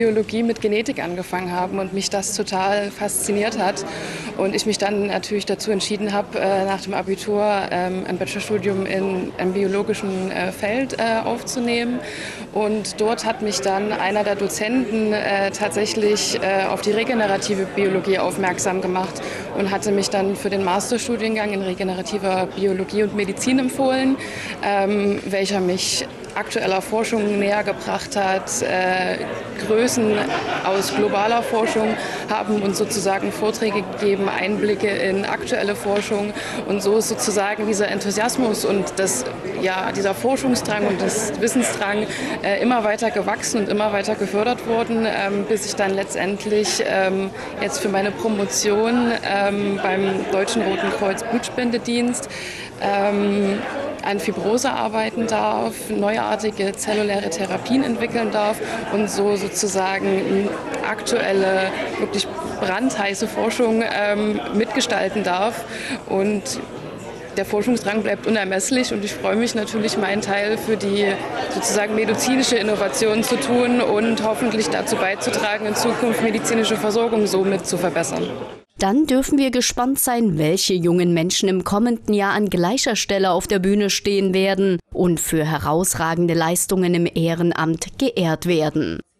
Biologie mit Genetik angefangen habe und mich das total fasziniert hat. Und ich mich dann natürlich dazu entschieden habe, nach dem Abitur ein Bachelorstudium in einem biologischen Feld aufzunehmen. Und dort hat mich dann einer der Dozenten tatsächlich auf die regenerative Biologie aufmerksam gemacht und hatte mich dann für den Masterstudiengang in regenerativer Biologie und Medizin empfohlen, welcher mich aktueller Forschung näher gebracht hat. Größen aus globaler Forschung haben uns sozusagen Vorträge gegeben, Einblicke in aktuelle Forschung. Und so ist sozusagen dieser Enthusiasmus und dieser Forschungsdrang und das Wissensdrang immer weiter gewachsen und immer weiter gefördert worden, bis ich dann letztendlich jetzt für meine Promotion beim Deutschen Roten Kreuz Blutspendedienst an Fibrose arbeiten darf, neuartige zelluläre Therapien entwickeln darf und so sozusagen aktuelle, wirklich brandheiße Forschung mitgestalten darf. Und der Forschungsdrang bleibt unermesslich und ich freue mich natürlich, meinen Teil für die sozusagen medizinische Innovation zu tun und hoffentlich dazu beizutragen, in Zukunft medizinische Versorgung somit zu verbessern. Dann dürfen wir gespannt sein, welche jungen Menschen im kommenden Jahr an gleicher Stelle auf der Bühne stehen werden und für herausragende Leistungen im Ehrenamt geehrt werden.